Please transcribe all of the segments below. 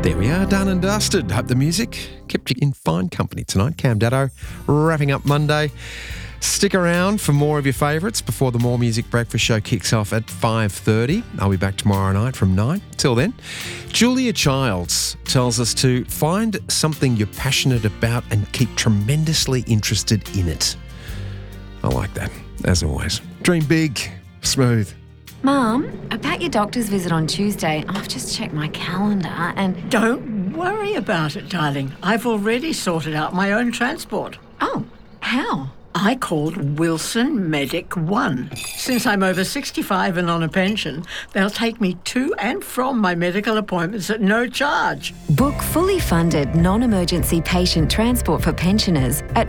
There we are, done and dusted. Hope the music kept you in fine company tonight. Cam Daddo wrapping up Monday. Stick around for more of your favourites before the More Music Breakfast Show kicks off at 5:30. I'll be back tomorrow night from 9. Till then, Julia Childs tells us to find something you're passionate about and keep tremendously interested in it. I like that, as always. Dream big, smooth. Mum, about your doctor's visit on Tuesday, I've just checked my calendar and... Don't worry about it, darling. I've already sorted out my own transport. Oh, how? I called Wilson Medic One. Since I'm over 65 and on a pension, they'll take me to and from my medical appointments at no charge. Book fully funded non-emergency patient transport for pensioners at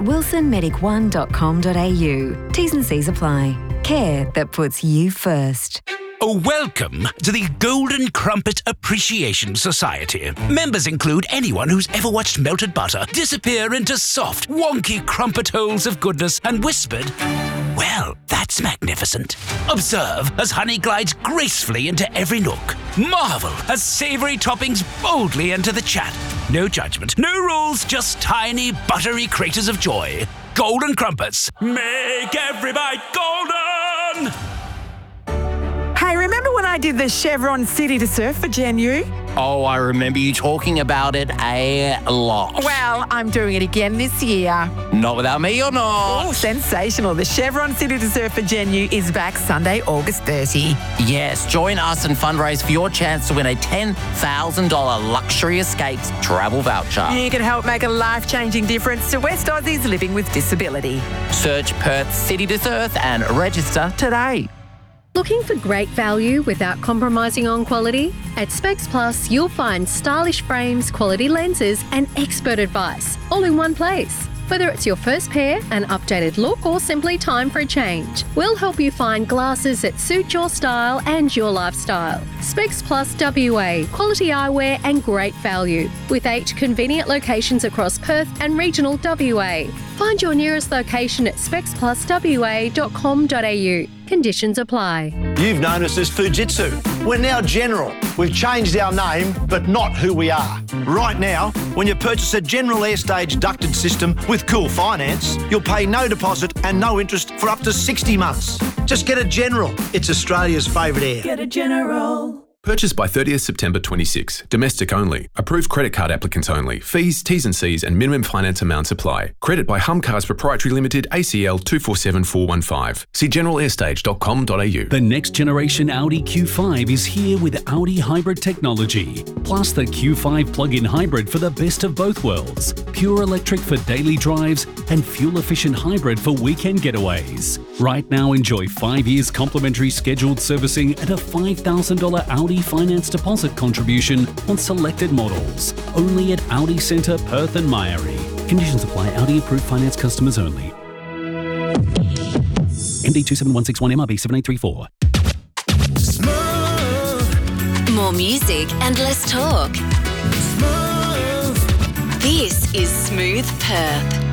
wilsonmedic1.com.au. T's and C's apply. Care that puts you first. Welcome to the Golden Crumpet Appreciation Society. Members include anyone who's ever watched melted butter disappear into soft, wonky crumpet holes of goodness and whispered, "Well, that's magnificent." Observe as honey glides gracefully into every nook. Marvel as savoury toppings boldly enter the chat. No judgment, no rules, just tiny, buttery craters of joy. Golden Crumpets. Make every bite golden! Hey, remember when I did the Chevron City to Surf for Gen U? Oh, I remember you talking about it a lot. Well, I'm doing it again this year. Not without me or not. Oh, sensational. The Chevron City to Surf for Gen U is back Sunday, August 30. Yes, join us and fundraise for your chance to win a $10,000 Luxury Escapes travel voucher. You can help make a life-changing difference to West Aussies living with disability. Search Perth City to Surf and register today. Looking for great value without compromising on quality? At Specs Plus, you'll find stylish frames, quality lenses, and expert advice, all in one place. Whether it's your first pair, an updated look, or simply time for a change, we'll help you find glasses that suit your style and your lifestyle. Specs Plus WA, quality eyewear and great value, with 8 convenient locations across Perth and regional WA. Find your nearest location at specspluswa.com.au. Conditions apply. You've known us as Fujitsu. We're now General. We've changed our name, but not who we are. Right now, when you purchase a General Airstage ducted system with Cool Finance, you'll pay no deposit and no interest for up to 60 months. Just get a General. It's Australia's favourite air. Get a General. Purchase by 30th September 26. Domestic only. Approved credit card applicants only. Fees, T's and C's and minimum finance amounts apply. Credit by Humcars Proprietary Limited, ACL 247415. See generalairstage.com.au. The next generation Audi Q5 is here with Audi hybrid technology. Plus the Q5 plug-in hybrid for the best of both worlds. Pure electric for daily drives and fuel-efficient hybrid for weekend getaways. Right now, enjoy 5 years complimentary scheduled servicing and a $5,000 Audi finance deposit contribution on selected models. Only at Audi Centre, Perth and Myrie. Conditions apply. Audi approved finance customers only. MD 27161 MRB 7834. More music and less talk. This is Smooth Perth.